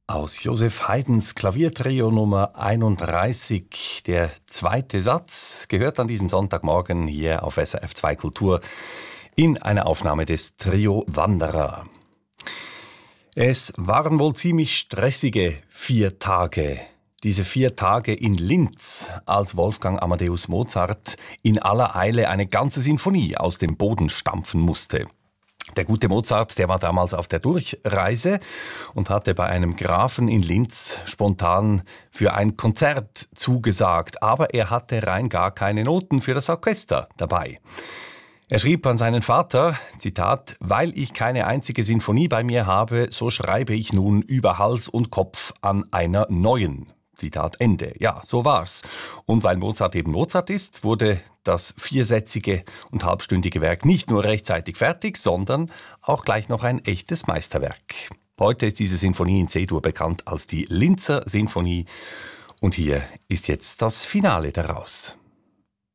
Aus Joseph Haydns Klaviertrio Nummer 31, der zweite Satz, gehört an diesem Sonntagmorgen hier auf SRF 2 Kultur in einer Aufnahme des Trio Wanderer. Es waren wohl ziemlich stressige 4 Tage. Diese 4 Tage in Linz, als Wolfgang Amadeus Mozart in aller Eile eine ganze Sinfonie aus dem Boden stampfen musste. Der gute Mozart, der war damals auf der Durchreise und hatte bei einem Grafen in Linz spontan für ein Konzert zugesagt, aber er hatte rein gar keine Noten für das Orchester dabei. Er schrieb an seinen Vater, Zitat, weil ich keine einzige Sinfonie bei mir habe, so schreibe ich nun über Hals und Kopf an einer neuen. Zitat Ende. Ja, so war's. Und weil Mozart eben Mozart ist, wurde das 4-sätzige und halbstündige Werk nicht nur rechtzeitig fertig, sondern auch gleich noch ein echtes Meisterwerk. Heute ist diese Sinfonie in C-Dur bekannt als die Linzer Sinfonie und hier ist jetzt das Finale daraus.